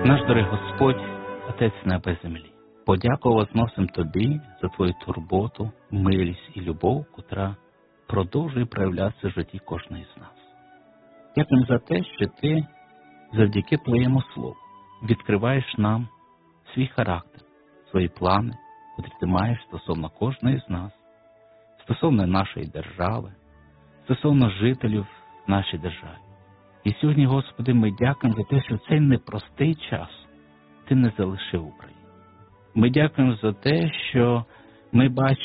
Наш дорогий Господь, Отець неба і землі, подяку возносим Тобі за Твою турботу, милість і любов, котра продовжує проявлятися в житті кожної з нас. Дякуємо за те, що Ти завдяки Твоєму Слову відкриваєш нам свій характер, свої плани, котрі Ти маєш стосовно кожної з нас, стосовно нашої держави, стосовно жителів в нашій державі. І сьогодні, Господи, ми дякуємо за те, що в цей непростий час Ти не залишив Україну. Ми дякуємо за те, що ми бачимо